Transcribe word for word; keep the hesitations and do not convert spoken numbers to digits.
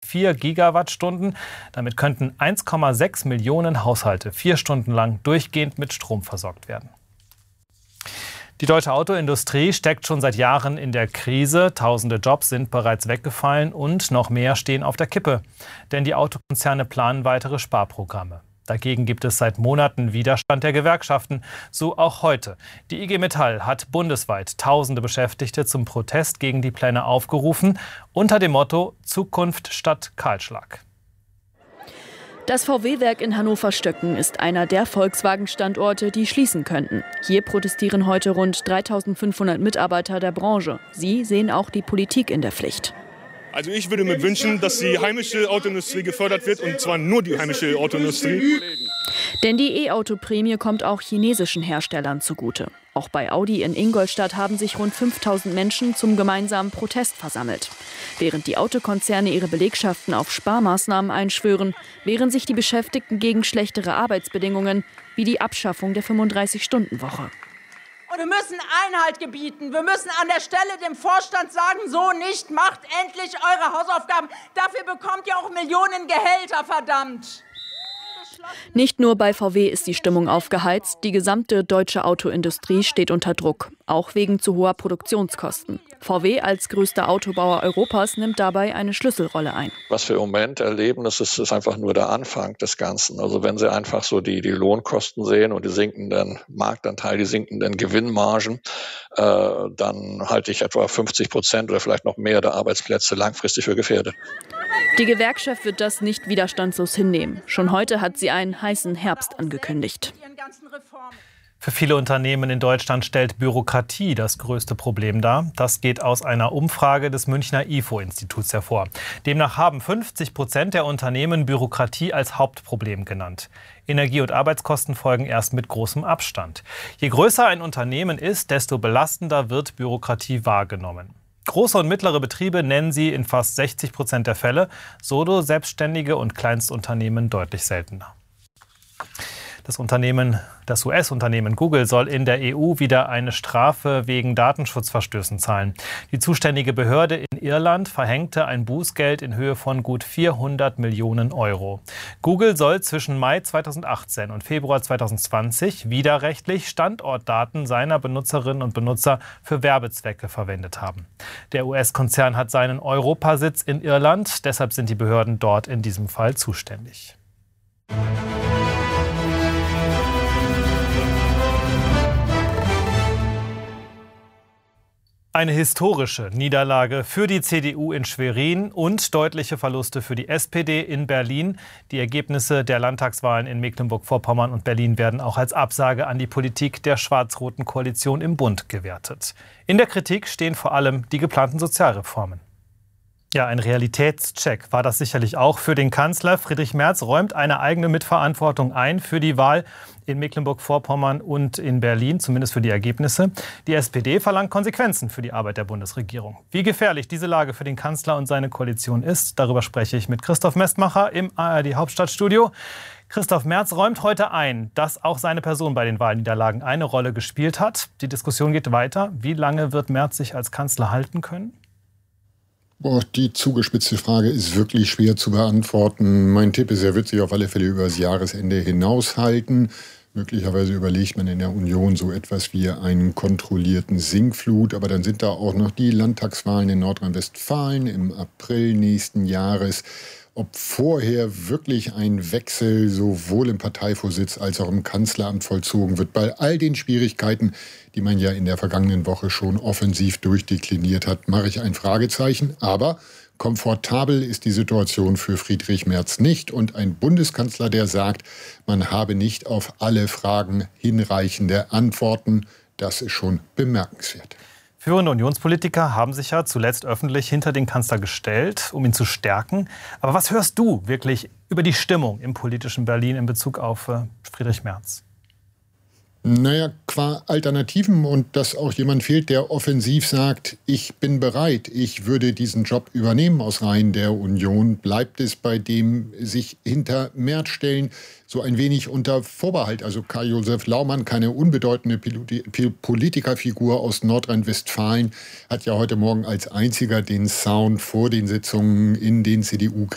vier Gigawattstunden. Damit könnten eins Komma sechs Millionen Haushalte vier Stunden lang durchgehend mit Strom versorgt werden. Die deutsche Autoindustrie steckt schon seit Jahren in der Krise. Tausende Jobs sind bereits weggefallen und noch mehr stehen auf der Kippe. Denn die Autokonzerne planen weitere Sparprogramme. Dagegen gibt es seit Monaten Widerstand der Gewerkschaften, so auch heute. Die I G Metall hat bundesweit tausende Beschäftigte zum Protest gegen die Pläne aufgerufen, unter dem Motto Zukunft statt Kahlschlag. Das V W-Werk in Hannover-Stöcken ist einer der Volkswagen-Standorte, die schließen könnten. Hier protestieren heute rund dreitausendfünfhundert Mitarbeiter der Branche. Sie sehen auch die Politik in der Pflicht. Also ich würde mir wünschen, dass die heimische Autoindustrie gefördert wird, und zwar nur die heimische Autoindustrie. Denn die E-Auto-Prämie kommt auch chinesischen Herstellern zugute. Auch bei Audi in Ingolstadt haben sich rund fünftausend Menschen zum gemeinsamen Protest versammelt. Während die Autokonzerne ihre Belegschaften auf Sparmaßnahmen einschwören, wehren sich die Beschäftigten gegen schlechtere Arbeitsbedingungen wie die Abschaffung der fünfunddreißig-Stunden-Woche. Und wir müssen Einhalt gebieten. Wir müssen an der Stelle dem Vorstand sagen, so nicht, macht endlich eure Hausaufgaben. Dafür bekommt ihr auch Millionen Gehälter, verdammt. Nicht nur bei V W ist die Stimmung aufgeheizt, die gesamte deutsche Autoindustrie steht unter Druck, auch wegen zu hoher Produktionskosten. V W als größter Autobauer Europas nimmt dabei eine Schlüsselrolle ein. Was wir im Moment erleben, das ist, ist einfach nur der Anfang des Ganzen. Also wenn Sie einfach so die, die Lohnkosten sehen und die sinkenden Marktanteile, die sinkenden Gewinnmargen, äh, dann halte ich etwa fünfzig Prozent oder vielleicht noch mehr der Arbeitsplätze langfristig für gefährdet. Die Gewerkschaft wird das nicht widerstandslos hinnehmen. Schon heute hat sie einen heißen Herbst angekündigt. Für viele Unternehmen in Deutschland stellt Bürokratie das größte Problem dar. Das geht aus einer Umfrage des Münchner I F O-Instituts hervor. Demnach haben fünfzig Prozent der Unternehmen Bürokratie als Hauptproblem genannt. Energie- und Arbeitskosten folgen erst mit großem Abstand. Je größer ein Unternehmen ist, desto belastender wird Bürokratie wahrgenommen. Große und mittlere Betriebe nennen sie in fast sechzig Prozent der Fälle, Solo, Selbstständige und Kleinstunternehmen deutlich seltener. Das Unternehmen, das U S-Unternehmen Google soll in der E U wieder eine Strafe wegen Datenschutzverstößen zahlen. Die zuständige Behörde in Irland verhängte ein Bußgeld in Höhe von gut vierhundert Millionen Euro. Google soll zwischen Mai zweitausendachtzehn und Februar zweitausendzwanzig widerrechtlich Standortdaten seiner Benutzerinnen und Benutzer für Werbezwecke verwendet haben. Der U S-Konzern hat seinen Europasitz in Irland, deshalb sind die Behörden dort in diesem Fall zuständig. Eine historische Niederlage für die C D U in Schwerin und deutliche Verluste für die S P D in Berlin. Die Ergebnisse der Landtagswahlen in Mecklenburg-Vorpommern und Berlin werden auch als Absage an die Politik der schwarz-roten Koalition im Bund gewertet. In der Kritik stehen vor allem die geplanten Sozialreformen. Ja, ein Realitätscheck war das sicherlich auch für den Kanzler. Friedrich Merz räumt eine eigene Mitverantwortung ein für die Wahl in Mecklenburg-Vorpommern und in Berlin, zumindest für die Ergebnisse. Die S P D verlangt Konsequenzen für die Arbeit der Bundesregierung. Wie gefährlich diese Lage für den Kanzler und seine Koalition ist, darüber spreche ich mit Christoph Mestmacher im A R D-Hauptstadtstudio. Christoph, Merz räumt heute ein, dass auch seine Person bei den Wahlniederlagen eine Rolle gespielt hat. Die Diskussion geht weiter. Wie lange wird Merz sich als Kanzler halten können? Boah, die zugespitzte Frage ist wirklich schwer zu beantworten. Mein Tipp ist, er wird sich auf alle Fälle über das Jahresende hinaushalten. Möglicherweise überlegt man in der Union so etwas wie einen kontrollierten Sinkflut. Aber dann sind da auch noch die Landtagswahlen in Nordrhein-Westfalen im April nächsten Jahres. Ob vorher wirklich ein Wechsel sowohl im Parteivorsitz als auch im Kanzleramt vollzogen wird, bei all den Schwierigkeiten, die man ja in der vergangenen Woche schon offensiv durchdekliniert hat, mache ich ein Fragezeichen. Aber komfortabel ist die Situation für Friedrich Merz nicht. Und ein Bundeskanzler, der sagt, man habe nicht auf alle Fragen hinreichende Antworten, das ist schon bemerkenswert. Führende Unionspolitiker haben sich ja zuletzt öffentlich hinter den Kanzler gestellt, um ihn zu stärken. Aber was hörst du wirklich über die Stimmung im politischen Berlin in Bezug auf äh, Friedrich Merz? Naja, qua Alternativen und dass auch jemand fehlt, der offensiv sagt, ich bin bereit, ich würde diesen Job übernehmen aus Reihen der Union, bleibt es bei dem sich hinter Merz stellen, so ein wenig unter Vorbehalt. Also Karl-Josef Laumann, keine unbedeutende Politikerfigur aus Nordrhein-Westfalen, hat ja heute Morgen als einziger den Sound vor den Sitzungen in den C D U